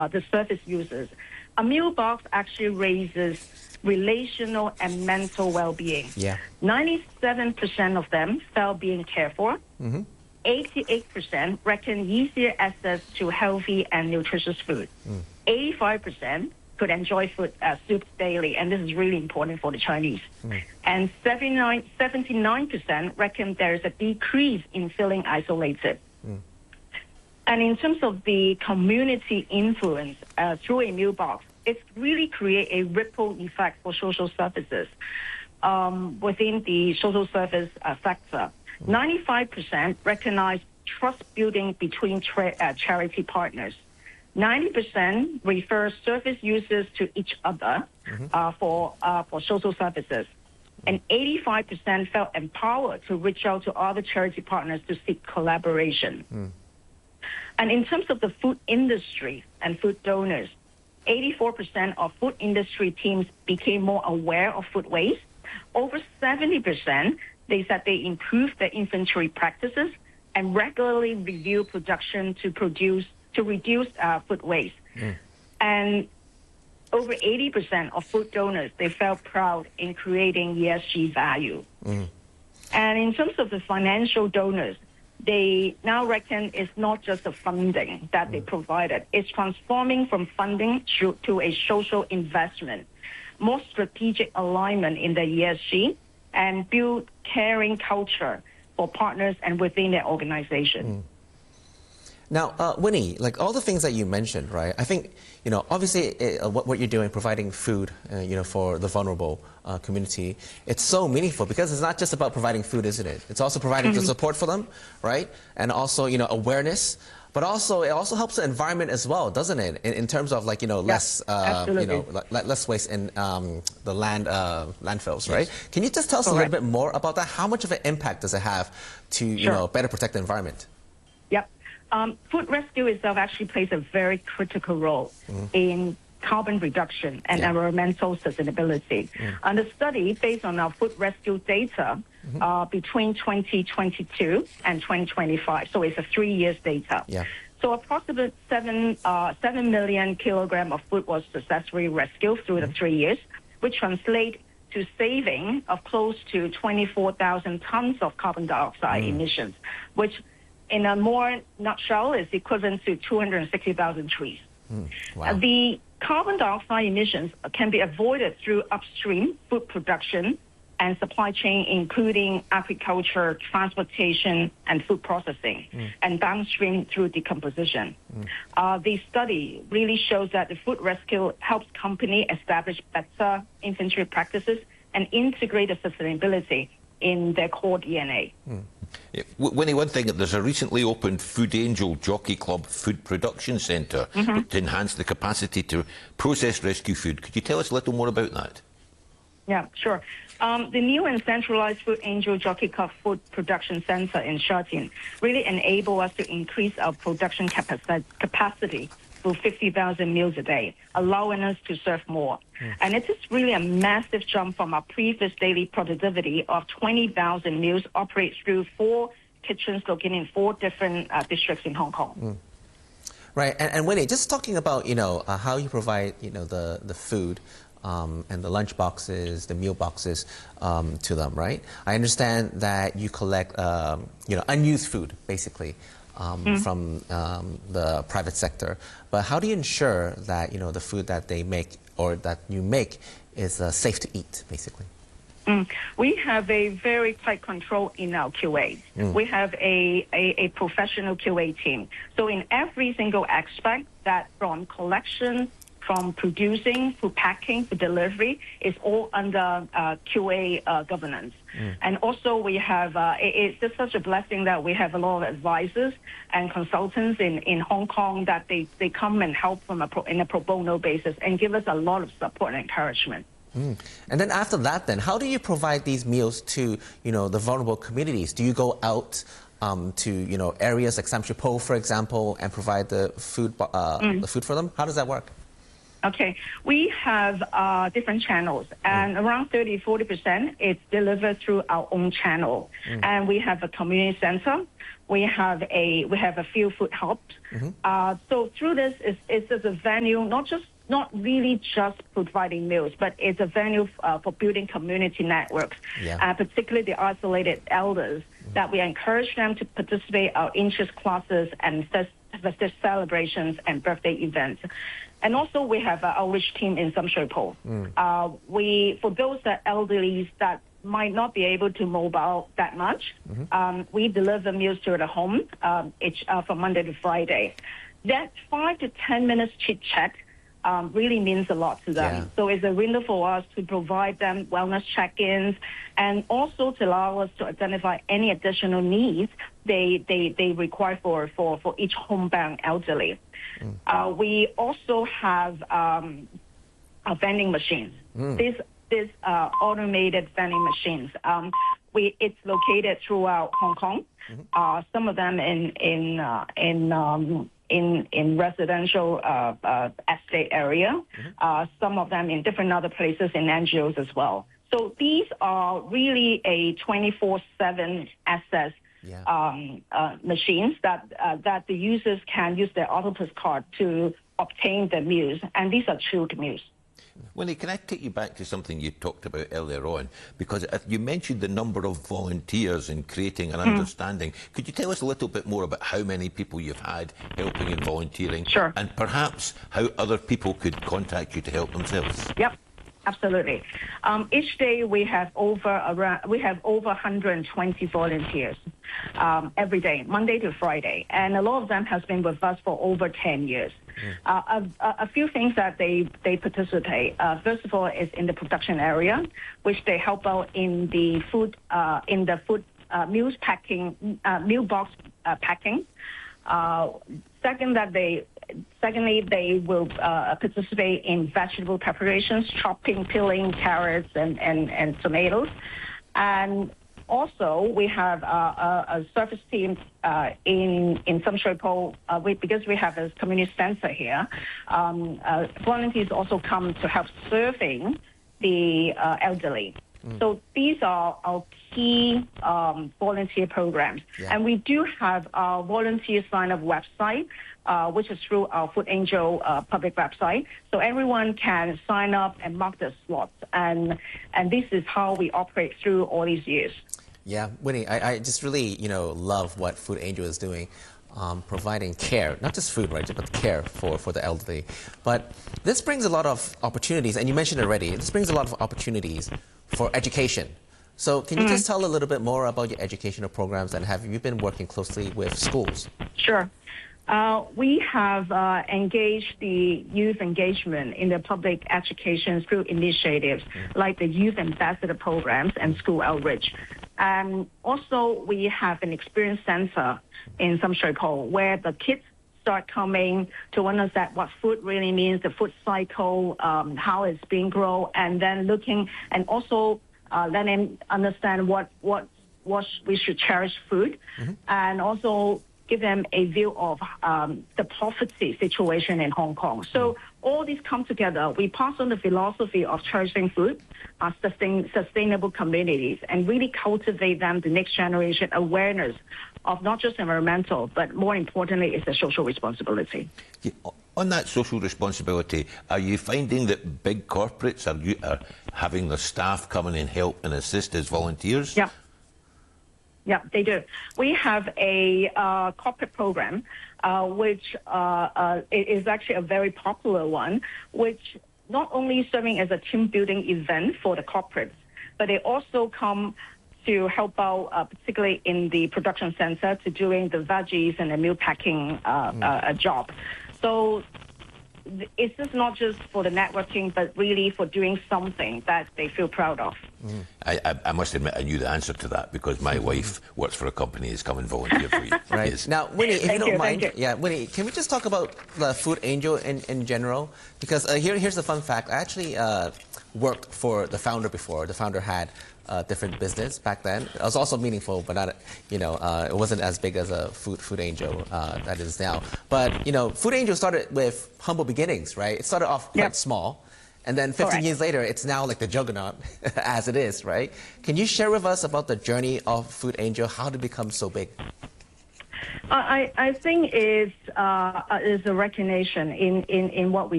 the service users. A meal box actually raises relational and mental well-being. Yeah. 97% of them felt being cared for. 88% reckon easier access to healthy and nutritious food. 85% could enjoy food soup daily, and this is really important for the Chinese. And 79% reckon there is a decrease in feeling isolated. And in terms of the community influence through a meal box, it's really create a ripple effect for social services within the social service sector. 95% recognize trust building between charity partners. 90% refer service users to each other for social services. And 85% felt empowered to reach out to other charity partners to seek collaboration. And in terms of the food industry and food donors, 84% of food industry teams became more aware of food waste. Over 70%, they said they improved their inventory practices and regularly review production to reduce food waste. And over 80% of food donors, they felt proud in creating ESG value. And in terms of the financial donors, they now reckon it's not just the funding that they provided. It's transforming from funding to a social investment, more strategic alignment in the ESG, and build caring culture for partners and within their organization. Now, Winnie, like all the things that you mentioned, right? I think, obviously what you're doing, providing food, for the vulnerable community, it's so meaningful because it's not just about providing food, isn't it? It's also providing the support for them, right? And also, awareness. But also, it also helps the environment as well, doesn't it? In terms of less, less waste in the landfills, right? Can you just tell us a little bit more about that? How much of an impact does it have to, better protect the environment? Food rescue itself actually plays a very critical role in carbon reduction and environmental sustainability. And the study, based on our food rescue data between 2022 and 2025, so it's a 3 years data. So approximately 7 million kilograms of food was successfully rescued through the 3 years, which translates to saving of close to 24,000 tons of carbon dioxide emissions, which in a more nutshell is equivalent to 260,000 trees. Wow. The carbon dioxide emissions can be avoided through upstream food production and supply chain, including agriculture, transportation, and food processing, and downstream through decomposition. The study really shows that the food rescue helps companies establish better inventory practices and integrate the sustainability in their core DNA. Winnie, one thing, there's a recently opened Food Angel Jockey Club Food Production Centre to enhance the capacity to process rescue food. Could you tell us a little more about that? Yeah, sure. The new and centralized Food Angel Jockey Club Food Production Centre in Sha Tin really enable us to increase our production capacity to 50,000 meals a day, allowing us to serve more. And it is really a massive jump from our previous daily productivity of 20,000 meals operated through 4 kitchens located in 4 different districts in Hong Kong. Right, and Winnie, just talking about, how you provide, the food and the lunch boxes, the meal boxes to them, right? I understand that you collect, unused food, basically. From the private sector. But how do you ensure that, the food that they make or that you make is safe to eat, basically? We have a very tight control in our QA. We have a professional QA team. So in every single aspect, that from collection, from producing to packing to delivery, is all under QA governance. And also we have, it's just such a blessing that we have a lot of advisors and consultants in Hong Kong that they come and help from in a pro bono basis and give us a lot of support and encouragement. And then after that, then, how do you provide these meals to, the vulnerable communities? Do you go out to, areas like Sam Shui Po, for example, and provide the food for them? How does that work? Okay, we have different channels, and around 30-40% is delivered through our own channel. And we have a community center. We have a few food hubs. So through this, it's a venue, not really just providing meals, but it's a venue for building community networks, particularly the isolated elders, that we encourage them to participate in our interest classes and festive celebrations and birthday events. And also we have our outreach team in Sham Shui Po. For those that elderly that might not be able to mobile that much, we deliver meals to the home from Monday to Friday. That 5 to 10 minutes chit-chat really means a lot to them. So it's a window for us to provide them wellness check-ins and also to allow us to identify any additional needs they require for each homebound elderly. We also have vending machines. These automated vending machines. It's located throughout Hong Kong. Some of them in residential estate area, some of them in different other places in NGOs as well. So these are really a 24/7 access machines that the users can use their Octopus card to obtain the meals, and these are chilled meals. Winnie, can I take you back to something you talked about earlier on? Because you mentioned the number of volunteers in creating an understanding. Could you tell us a little bit more about how many people you've had helping and volunteering? Sure. And perhaps how other people could contact you to help themselves? Yep. Absolutely. Each day we have over 120 volunteers every day, Monday to Friday, and a lot of them has been with us for over 10 years. A few things that they participate. First of all, is in the production area, which they help out in the food meals packing, meal box packing. Secondly, they will participate in vegetable preparations, chopping, peeling carrots and tomatoes. And also, we have a service team in Sham Shui Po, because we have a community center here. Volunteers also come to help serving the elderly. So these are our key volunteer programs. And we do have our volunteer sign-up website, which is through our Food Angel public website. So everyone can sign up and mark their slots. And this is how we operate through all these years. Yeah, Winnie, I just really, love what Food Angel is doing. Providing care, not just food, right, but care for the elderly. But this brings a lot of opportunities, and you mentioned already, this brings a lot of opportunities for education. So can you just tell a little bit more about your educational programs, and have you been working closely with schools? Sure. We have engaged the youth engagement in the public education through initiatives like the Youth Ambassador programs and school outreach. And also, we have an experience center in Sham Shui Po where the kids start coming to understand what food really means, the food cycle, how it's being grown, and then looking and also let them understand what we should cherish food, and also give them a view of the poverty situation in Hong Kong. So all these come together. We pass on the philosophy of cherishing food, sustainable communities, and really cultivate them, the next generation, awareness of not just environmental, but more importantly, it's a social responsibility. Yeah. On that social responsibility, are you finding that big corporates are having their staff come in and help and assist as volunteers? Yeah. Yeah, they do. We have a corporate program, which is actually a very popular one, which not only serving as a team building event for the corporates, but they also come to help out, particularly in the production center, to doing the veggies and the meal packing job. So it's just not just for the networking, but really for doing something that they feel proud of. I must admit, I knew the answer to that because my wife works for a company that's come and volunteered for you. Right. Yes. Now, Winnie, if you don't mind, you. Winnie, can we just talk about the Food Angel in general? Because here's the fun fact. I actually worked for the founder before. The founder had different business back then. It was also meaningful, but not, it wasn't as big as a Food Angel that is now. But, Food Angel started with humble beginnings, right? It started off quite small. And then 15 years later, it's now like the juggernaut as it is, right? Can you share with us about the journey of Food Angel, how to become so big? I think it's a recognition in what we